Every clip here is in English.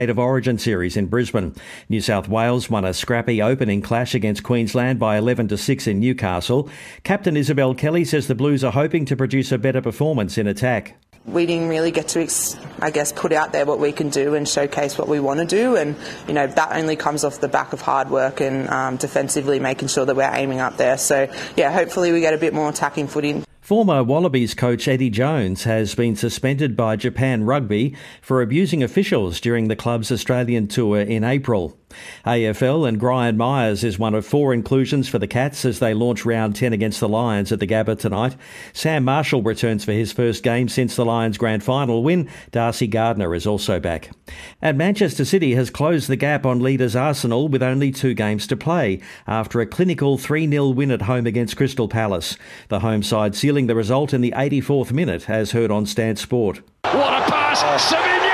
of Origin series in Brisbane. New South Wales won a scrappy opening clash against Queensland by 11-6 in Newcastle. Captain Isabel Kelly says the Blues are hoping to produce a better performance in attack. We didn't really get to, put out there what we can do and showcase what we want to do. And, that only comes off the back of hard work and defensively making sure that we're aiming up there. So, hopefully we get a bit more attacking footing. Former Wallabies coach Eddie Jones has been suspended by Japan Rugby for abusing officials during the club's Australian tour in April. AFL and Brian Myers is one of 4 inclusions for the Cats as they launch round 10 against the Lions at the Gabba tonight. Sam Marshall returns for his first game since the Lions' grand final win. Darcy Gardner is also back. And Manchester City has closed the gap on leaders Arsenal with only 2 games to play after a clinical 3-0 win at home against Crystal Palace. The home side sealing the result in the 84th minute, as heard on Stan Sport. What a pass! Savinho!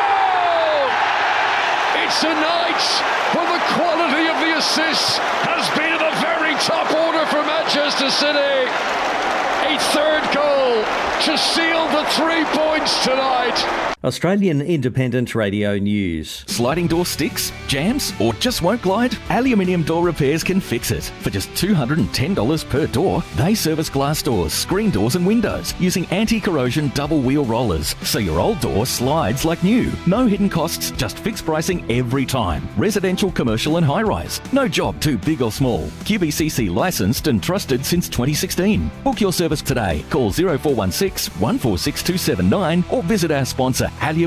It's a night when the quality of the assists has been at the very top order for Manchester City. A third goal to seal the 3 points tonight. Australian Independent Radio News. Sliding door sticks, jams, or just won't glide? Aluminium Door Repairs can fix it. For just $210 per door, they service glass doors, screen doors and windows using anti-corrosion double wheel rollers, so your old door slides like new. No hidden costs, just fixed pricing every time. Residential, commercial and high-rise. No job too big or small. QBCC licensed and trusted since 2016. Book your service today. Call 0416 146 279 or visit our sponsor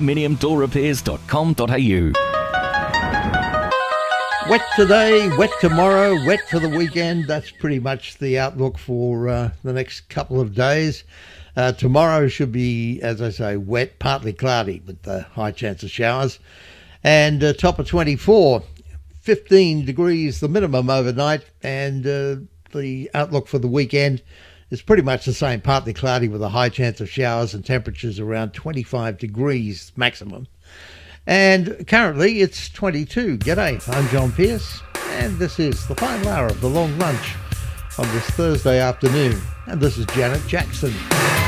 aluminiumdoorrepairs.com.au. Wet today, wet tomorrow, wet for the weekend. That's pretty much the outlook for the next couple of days. Tomorrow should be, as I say, wet, partly cloudy with the high chance of showers. And top of 24, 15 degrees the minimum overnight. And the outlook for the weekend is pretty much the same, partly cloudy with a high chance of showers and temperatures around 25 degrees maximum. And currently it's 22. G'day, I'm John Pearce, and this is the final hour of the long lunch on this Thursday afternoon. And this is Janet Jackson.